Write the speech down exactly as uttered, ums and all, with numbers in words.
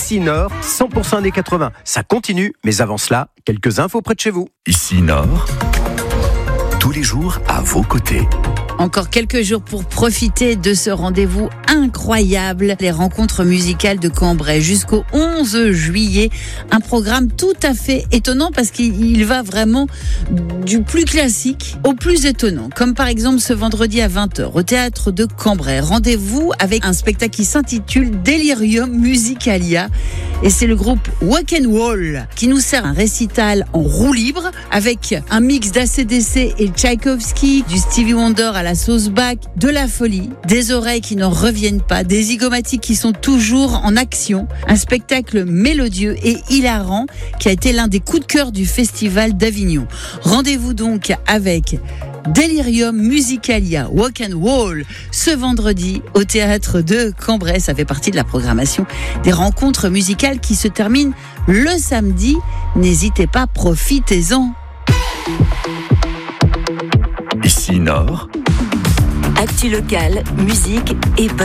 Ici Nord, cent pour cent années quatre-vingts. Ça continue, mais avant cela, quelques infos près de chez vous. Ici Nord, tous les jours à vos côtés. Encore quelques jours pour profiter de ce rendez-vous incroyable, les rencontres musicales de Cambrai jusqu'au onze juillet. Un programme tout à fait étonnant parce qu'il va vraiment du plus classique au plus étonnant. Comme par exemple ce vendredi à vingt heures au théâtre de Cambrai. Rendez-vous avec un spectacle qui s'intitule Delirium Musicalia. Et c'est le groupe Walk and Wall qui nous sert un récital en roue libre avec un mix d'A C D C et Tchaïkovski, du Stevie Wonder à la sauce Bach, de la folie, des oreilles qui n'en reviennent pas, des zygomatiques qui sont toujours en action. Un spectacle mélodieux et hilarant qui a été l'un des coups de cœur du festival d'Avignon. Rendez-vous donc avec Delirium Musicalia, Walk and Wall, ce vendredi au théâtre de Cambrai. Ça fait partie de la programmation des rencontres musicales qui se terminent le samedi. N'hésitez pas, profitez-en. Ici Nord, actu locale, musique et bonne